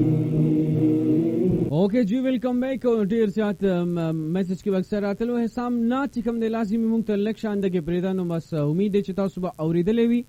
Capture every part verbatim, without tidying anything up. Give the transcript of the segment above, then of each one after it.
اوکے جی ویلکم بیک ډیر زیات میسج کې اکثر راتلو حسام نه چې کوم د لازمي مونږ ته لک شان دغه پریدانو بس امید دی چې تاسو به اوریدلې وي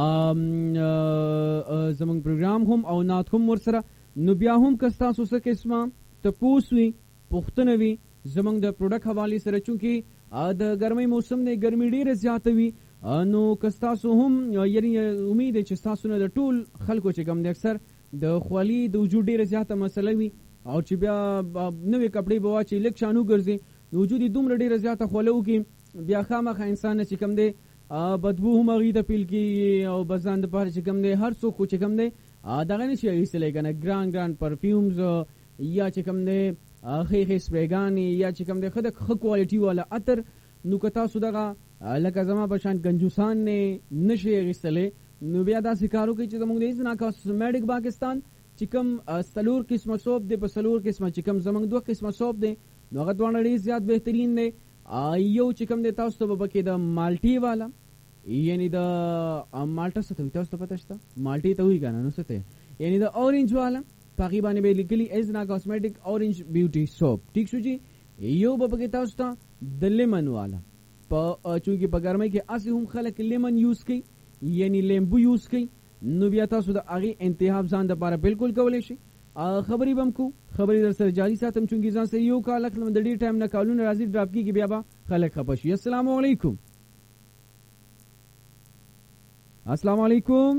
زمونږ پروګرام هم او نات هم ورسره نو بیا هم که تاسو څه قسمه تپوس وي پوښتنه وي زمونږ د پروډکټ حوالې سره چونکې د ګرمۍ موسم دی ګرمي ډیره زیاته وي نو که تاسو هم یعنی امید دی چې تاسو نه د ټول خلکو چې کوم د اکثر د خولي د وجود ډیره زیاته مسله وي او چې بیا نوې کپړې به واچي لږ شانو ګرځي وجود یې دومره ډېره زیاته خوله وکړي بیا خامخا انسان چې کوم دی بدبو هم هغې ته پیل کېږي او بس ځان دپاره چې کوم دی هر څوک خو چې کوم دی دغه نه شي اخیستلی که نه ګران ګران پرفیومز یا چې کوم دی ښې ښې سپریګانې یا چې کوم دی ښه د ښه کوالټي والا عطر نو که تاسو دغه لکه زما په شان کنجوسان نه نه شي اخیستلی نو بیا داسې کار وکړئ چې زموږ د ایزنا کاسمیټک پاکستان چې کوم سلور قسمه سوپ دی په سلور قسمه چې کوم زمونږ دوه قسمه سوپ دی نو هغه دواړه ډېر زیات بهترین دی یو چې کوم دی تاسو ته به پکې د مالټې والا یعنی د مالټه څه ته وي تاسو ته پته شته مالټې ته وایي که نه نو څه ته یعنی د اورنج والا په هغې باندې به یې لیکلي ایزنا کاسمیټک اورنج بیوټي سوپ ټیک شو جي یو به پکې تاسو ته د لیمن والا په چونکې په ګرمۍ کې هسې هم خلک لیمن یوز کوي یعنی لیمبو یوز کوي نو بیا تاسو د هغې انتخاب ځان دپاره بالکل کولی شي خبرې به هم کوو خبرې در سره جاري ساتم چونکې ځان سره یو کال اخلم د ډېر ټایم نه کالونه راځي ډراپ کېږي بیا به خلک خفه شي السلام علیکم السلام علیکم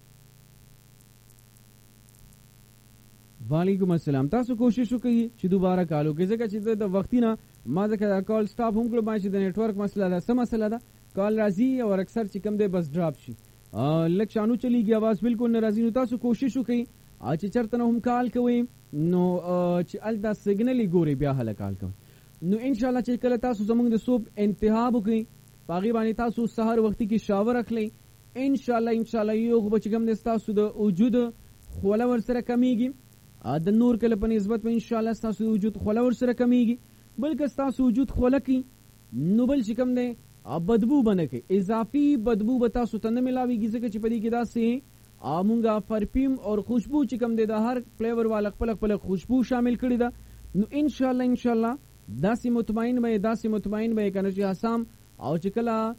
وعلیکم السلام تاسو کوشش وکړئ چې دوباره کال وکړئ ځکه چې د وختي نه ما ځکه دا کال سټاپ هم کړو ما چې د نیټورک مسله ده څه مسله ده کال راځي او اکثر چې کوم دی بس ډراپ شي لږ شانو چلیږي آواز بالکل نه راځي نو تاسو کوشش وکړئ چې چېرته نه هم کال کوئ نو چې هلته سګنل یې ګورئ بیا هله کال کوئ نو انشاءالله چې کله تاسو زموږ د صوب انتخاب وکړئ په هغې باندې تاسو سهار وختي کې شاور اخلئ انشاءالله انشاءالله یو خو به چې کوم دی ستاسو د وجود خوله ورسره کمیږي د نور کله په نسبت به انشاءالله ستاسو د وجود خوله ورسره کمیږي بلکې ستاسو وجود خوله کوي نو بل چې کوم دی بدبو بنه کوي اضافي بدبو به تاسو ته نه ملاویږي ځکه چې په دې کې داسې مونږه پرفیوم او خوشبو چې کوم دی د هر فلیور والا خپل خپل خوشبو شامل کړي ده نو انشاءالله انشاءالله داسې مطمئن به داسې مطمئن به کنه چې حسام او چې کله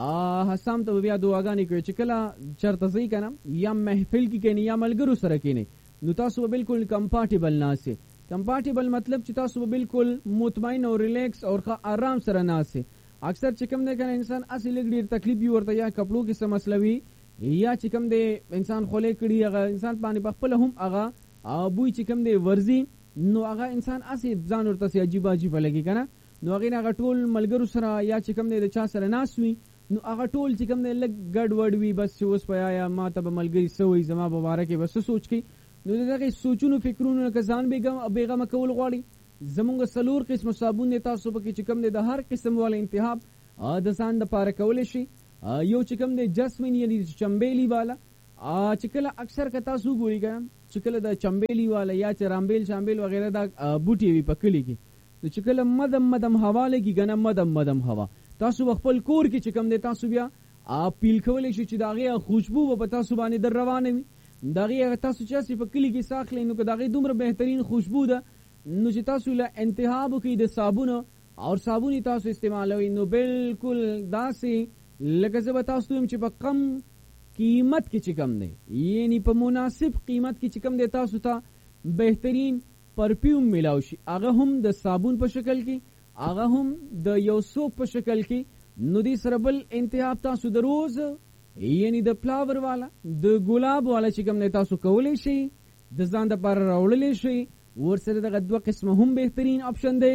حسام ته بیا دعاګانې کوي چې کله چرته ځئ که نه یا محفل کې کښېنئ یا ملګرو سره کښېنئ نو تاسو به بالکل کمفارټیبل ناستئ کمفارټیبل مطلب چې تاسو به بالکل مطمئن او ریلیکس او آرام سره ناستئ اکثر چې کوم دی که نه انسان هسې لږ ډېر تکلیف وي ورته یا کپړو کې څه مسله وي یا چې کوم دی انسان خولې کړي هغه انسان باندې په خپله هم هغه بوی چې کوم دی ورځي نو هغه انسان هسې ځان ورته سې عجیبه عجیبه لګي که نه نو هغې نه هغه ټول ملګرو سره یا چې کوم دی د چا سره ناست وي نو هغه ټول چې کوم دی لږ ګډ وډ وي بس چې اوس په یا ما ته به ملګري څه وایي زما په باره کې به څه سوچ کوي نو د دغې سوچونو فکرونو نه که ځان بېغمه کول غواړي زمونږ څلور قسمه صابون دی تاسو پکې چې کوم دی د هر قسم والا انتخاب د ځان دپاره کولی شي یو چې کوم دی جسمین یعنی چمبیلی والا چې کله اکثر که تاسو وګورئ که چې کله د چمبیلی والا یا چې رامبیل شامبیل وغیره دا بوټي وي په کلي کې نو چې کله مدم مدم هوا لګي که نه مدم مدم هوا تاسو به خپل کور کې چې کوم دی تاسو بیا پیل کولی شي چې د هغې خوشبو به په تاسو باندې در روانه وي د هغې تاسو چې هسې په کلي کې ساه اخلئ نو که د هغې دومره بهترین خوشبو ده نو چې تاسو له انتخاب وکړئ د صابونه او صابونی تاسو استعمالوي نو بالکل داسې لکه زه به تاسو ویم چې په کم قیمت کې چې کم دی یعنی په مناسب قیمت کې چې کم دی تاسو ته بهترین پرفیوم ملاو شي هغه هم د صابون په شکل کې هغه هم د یو سوپ په شکل کې نو دې سره بل انتخاب تاسو د روز یعنی د فلاور والا د ګلاب والا چې کم دی تاسو کولی شئ د ځان دپاره راوړلی شئ ورسره دغه دوه قسمه هم بهترین آپشن دی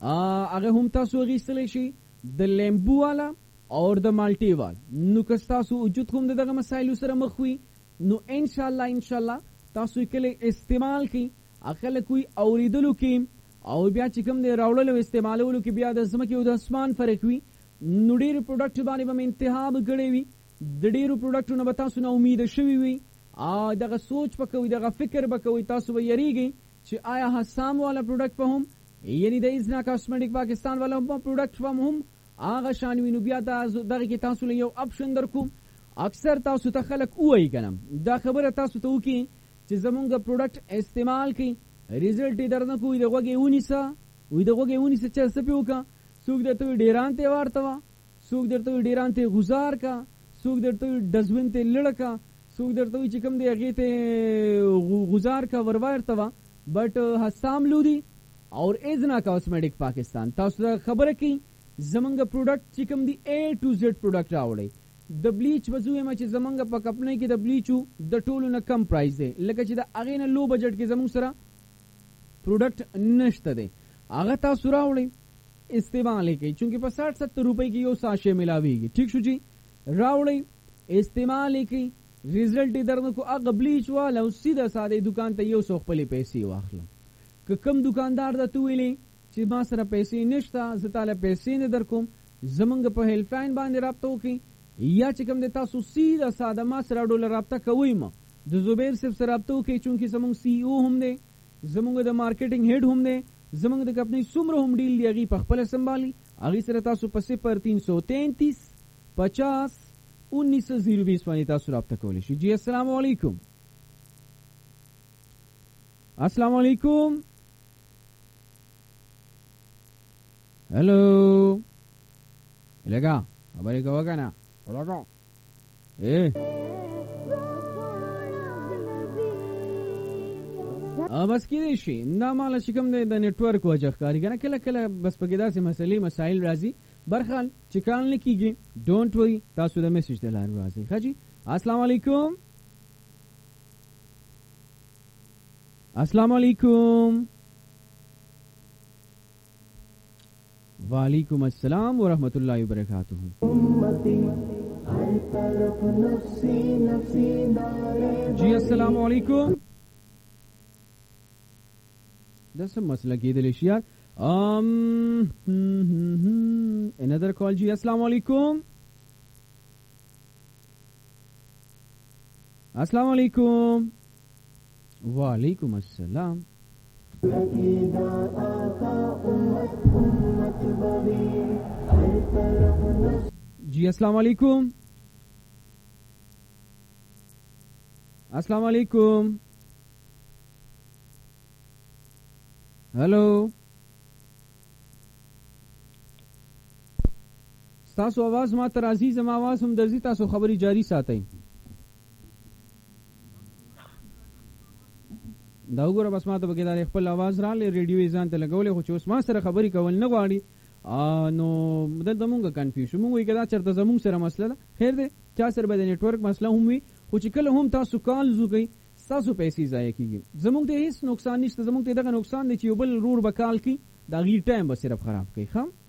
هغه هم تاسو اخیستلی شئ د لیمبو والا او د مالټې والا نو که ستاسو وجود هم د دغه مسایلو سره مخ وي نو انشاءالله انشاءالله تاسو یې کله استعمال کړئ خلک وي اورېدلو کې او بیا چې کوم دی راوړلو استعمالولو کې بیا د ځمکې او د اسمان فرق وي نو ډېرو پروډکټ باندې به مې انتخاب کړی وي د ډېرو پروډکټونو به تاسو نه امیده شوي وي دغه سوچ به کوئ دغه فکر به کوئ تاسو به یریږئ چې آیا حسام والا پروډکټ به هم یعنی د ایزنا کاسمیټک پاکستان والا پروډکټ به هم هغه شان وي نو بیا دغه کې تاسو له یو آپشن در کوم اکثر تاسو ته خلک ووایي که نه دا خبره تاسو ته وکړي چې زمونږ پروډکټ استعمال کړي ریزلټ یې درنه کوي د غوږې ونیسه وي د غوږې ونیسه چې څه پې وکړه څوک درته وي ډیران ته وارته وه څوک درته وي ډیران ته غزار کا څوک درته وي ډسبن ته لړه کا څوک درته وي چې کوم دی هغې ته غزار کا ورواورته وه بټ حسام لودي اور ایزنا کاسمیټک پاکستان تاسو ته خبره کوي زمونږ پروډکټ چې کوم دی اے ټو زیډ پروډکټ راوړئ د بلیچ وځو یم چې زمونږ په کمپنۍ کې د بلیچو د ټولو نه کم پرایز دی لکه چې د هغې نه لو بجټ کې زمونږ سره پروډکټ نشته دی هغه تاسو راوړئ استعمال یې کوي چونکې په ساٹھ ستر روپۍ کې یو ساشې ملاویږي ٹھیک شو جی راوړئ استعمال یې کوي ریزلټ یې درنه کو هغه بلیچ والا او سیده ساده دکان ته یو سو خپلې پیسې واخلم که کم دکاندار درته ویلې چې ما سره پیسې نشته زه تاله پیسې نه درکوم زمونږ په هیلپ لاین باندې رابطه وکړئ یا چې کوم د تاسو سیده ساده ما سره ډوله رابطه کوئ ما د زبیر صاحب سره رابطه وکړئ چونکې زمونږ سی او هم دی زمونږ د مارکیټینګ هیډ هم دی زمونږ د کمپنۍ څومره هم ډیل دی هغې په خپله سنبالي هغې سره تاسو په صفر تین سو تینتیس پچاس انیس زیرو بیس باندې تاسو رابطه کولی شي جی السلام علیکم السلام علیکم هلو لګا خبرې کوه که نه بس کېدای شي دا ماله چې کوم دی د نیټورک وجه ښکاري که نه کله کله بس پکې داسې مسلې مسایل راځي برخال چې کال نه کېږي ډونټ وری تاسو د میسیج د لارې راځئ ښه جي السلام علیکم السلام علیکم وعلیکم السلام ورحمۃ اللہ وبرکاتہ جی السلام علیکم دا څه مسله کېدلی شي یار Um, another call ji assalamu alaikum assalamu alaikum wa alaikum assalam ji assalamu alaikum assalamu alaikum hello تاسو आवाज ما تر عزیز ما आवाज هم درځي تاسو خبري جاری ساتئ دا وګوره بس ما ته بګی دا خپل आवाज را لې ریډیو ځان ته لګولې خو چې اوس ما سره خبري کول نه غواړي نو د دمونګه کنفیوژن مونږ وی کدا چرته زمونږ سره مسله ده خیر ده چا سره به د نیټورک مسله هم وي خو چې کله هم تاسو کال زوګي تاسو پیسې ضایع کیږي زمونږ ته هیڅ نقصان نشته زمونږ ته دغه نقصان دی چې یو بل رور بکال کی دا غیر ټایم به صرف خراب کوي خام